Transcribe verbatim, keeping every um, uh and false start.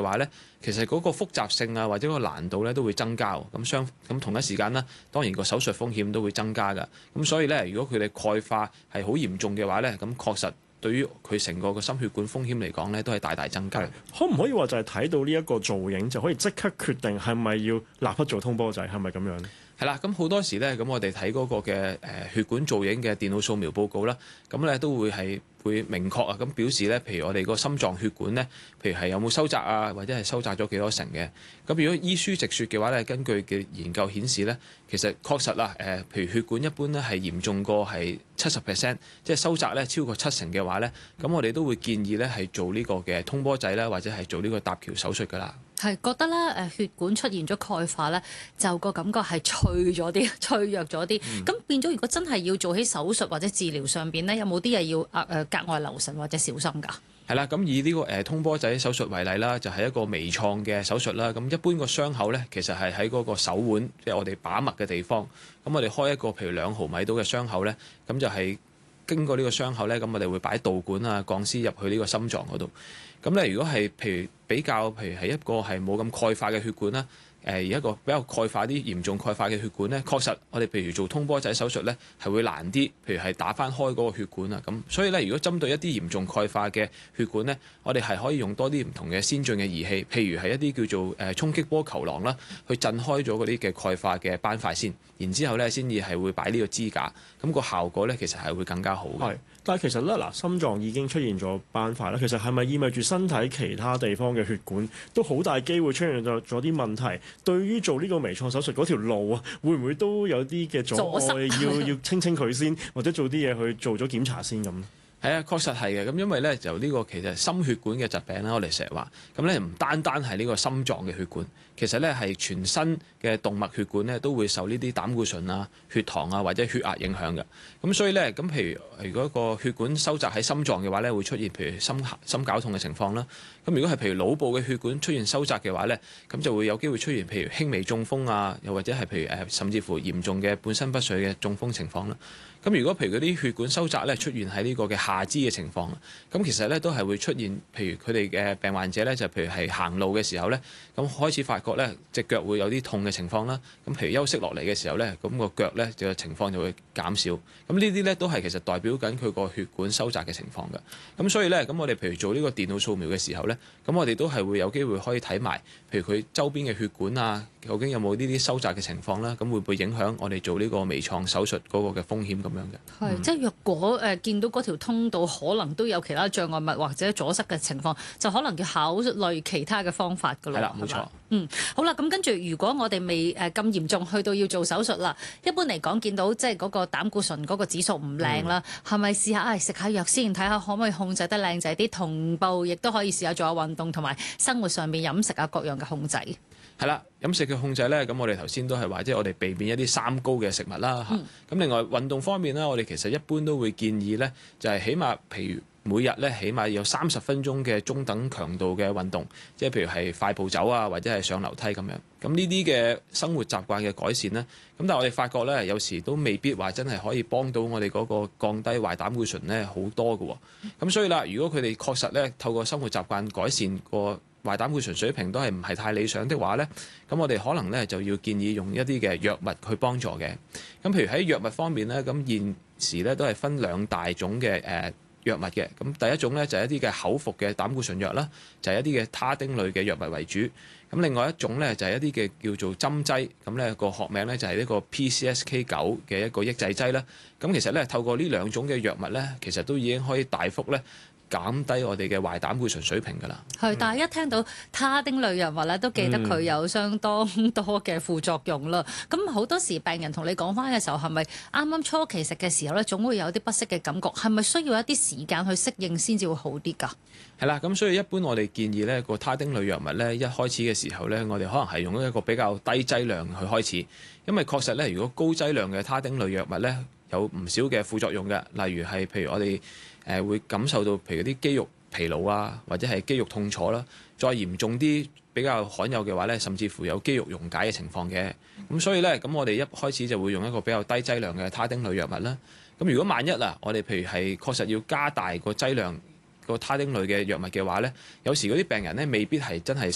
話咧，其實嗰個複雜性啊或者個難度咧都會增加。咁相咁同一時間咧，當然個手術風險都會增加㗎。咁所以咧，如果佢哋鈣化係好嚴重嘅話咧，咁確實對於佢成個個心血管風險嚟講咧，都係大大增加。 可唔可以話就係睇到呢一個造影就可以即刻決定係咪要立刻做通波仔？係咪咁樣咧？ 係啦，咁好多時咧，咁我哋睇嗰個嘅誒血管造影嘅電腦掃描報告啦，咁咧都會係會明確啊，咁表示咧，譬如我哋個心臟血管咧，譬如係有冇收窄啊，或者係收窄咗幾多成嘅。咁如果依書直說嘅話咧，根據嘅研究顯示咧，其實確實啦，誒，譬如血管一般咧係嚴重過係七十 percent，即係收窄咧超過七成嘅話咧，咁我哋都會建議咧係做呢個嘅通波仔啦，或者係做呢個搭橋手術㗎啦。 係覺得咧，誒血管出現咗鈣化咧，就個感覺係脆咗啲、脆弱咗啲。咁、嗯、變咗，如果真係要做起手術或者治療上邊咧，有冇啲嘢要誒誒格外留神或者小心㗎？ 係啦，咁以呢個誒通波仔手術為例啦，就係一個微創嘅手術啦。咁一般個傷口咧，其實係喺嗰個手腕，即係我哋把脈嘅地方。咁我哋開一個譬如兩毫米到嘅傷口咧，咁就係經過呢個傷口咧，咁我哋會擺導管啊、鋼絲入去呢個心臟嗰度。咁咧，如果係譬如比較，譬如係一個係冇咁鈣化嘅血管啦，誒而一個比較鈣化啲、嚴重鈣化嘅血管咧，確實我哋譬如做通波仔手術咧，係會難啲。譬如係打翻開嗰個血管啊，咁所以咧，如果針對一啲嚴重鈣化嘅血管咧，我哋係可以用多啲唔同嘅先進嘅儀器，譬如係一啲叫做誒衝擊波球囊啦，去震開咗嗰啲嘅鈣化嘅斑塊先，然之後咧先至係會擺呢個支架，咁個效果咧其實係會更加好嘅。 係，但係其實咧嗱，心臟已經出現咗斑塊啦，其實係咪意味住身體其他地方嘅血管都好大機會出現咗咗啲問題？對於做呢個微創手術嗰條路啊，會唔會都有啲嘅阻礙？要要清清佢先，或者做啲嘢去做咗檢查先咁？ 係啊，確實係嘅。咁因為咧，就呢個其實心血管嘅疾病啦，我哋成日話，咁咧唔單單係呢個心臟嘅血管，其實咧係全身嘅動脈血管咧都會受呢啲膽固醇啊、血糖啊或者血壓影響嘅。咁所以咧，咁譬如如果個血管收窄喺心臟嘅話咧，會出現譬如心心絞痛嘅情況啦。咁如果係譬如腦部嘅血管出現收窄嘅話咧，咁就會有機會出現譬如輕微中風啊，又或者係譬如誒甚至乎嚴重嘅半身不遂嘅中風情況啦。咁如果譬如嗰啲血管收窄咧，出現喺呢個嘅下肢嘅情況，咁其實咧都係會出現，譬如佢哋嘅病患者咧，就譬如係行路嘅時候咧，咁開始發覺咧隻腳會有啲痛嘅情況啦。咁譬如休息落嚟嘅時候咧，咁個腳咧嘅情況就會減少。咁呢啲咧都係其實代表緊佢個血管收窄嘅情況嘅。咁所以咧，咁我哋譬如做呢個電腦掃描嘅時候咧，咁我哋都係會有機會可以睇埋，譬如佢周邊嘅血管啊，究竟有冇呢啲收窄嘅情況啦？咁會唔會影響我哋做呢個微創手術嗰個嘅風險咁樣嘅？ 係，嗯、即係若果誒、呃、見到嗰條通道可能都有其他障礙物或者阻塞嘅情況，就可能要考慮其他嘅方法㗎咯。 係啦，冇錯。 嗯，好啦，咁跟住如果我哋未誒咁嚴重，去到要做手術啦，一般嚟講見到即係嗰個膽固醇嗰個指數唔靚啦，係咪、嗯、試下誒食下藥先，睇下可唔可以控制得靚仔啲，同步亦都可以試下做下運動，同埋生活上面飲食啊各樣嘅控制。 係啦，飲食嘅控制咧，咁我哋頭先都係話，即係我哋避免一啲三高嘅食物啦嚇。咁、嗯、另外運動方面咧，我哋其實一般都會建議咧，就係起碼譬如每日咧，起碼有三十分鐘嘅中等強度嘅運動，即係譬如係快步走啊，或者係上樓梯咁樣。咁呢啲嘅生活習慣嘅改善咧，咁但係我哋發覺咧，有時都未必話真係可以幫到我哋嗰個降低壞膽固醇咧好多嘅。咁所以啦，如果佢哋確實咧透過生活習慣改善個壞膽固醇水平都係唔係太理想的話咧，咁我哋可能咧就要建議用一啲嘅藥物去幫助嘅。咁譬如喺藥物方面咧，咁現時咧都係分兩大種嘅誒藥物嘅。咁第一種咧就係一啲嘅口服嘅膽固醇藥啦，就係一啲嘅他汀類嘅藥物為主。咁另外一種咧就係一啲嘅叫做針劑，咁咧個學名咧就係呢個 P C S K 九 嘅一個抑制劑啦。咁其實咧透過呢兩種嘅藥物咧，其實都已經可以大幅咧減低我哋嘅壞膽固醇水平㗎啦。係， 但係一聽到他汀類藥物咧，都記得佢有相當多嘅副作用啦。咁好、嗯、多時病人同你講翻嘅時候，係咪啱啱初期食嘅時候咧，總會有啲不適嘅感覺？係咪需要一啲時間去適應先至會好啲㗎？ 係啦，咁所以一般我哋建議咧個他汀類藥物咧，一開始嘅時候咧，我哋可能係用一個比較低劑量去開始，因為確實咧，如果高劑量嘅他汀類藥物咧，有唔少嘅副作用嘅，例如係譬如我哋誒會感受到譬如啲肌肉疲勞啊，或者係肌肉痛楚啦，再嚴重啲比較罕有嘅話咧，甚至乎有肌肉溶解嘅情況嘅。咁所以咧，咁我哋一開始就會用一個比較低劑量嘅他汀類藥物啦。咁如果萬一啊，我哋譬如係確實要加大個劑量個他汀類嘅藥物嘅話咧，有時嗰啲病人咧未必係真係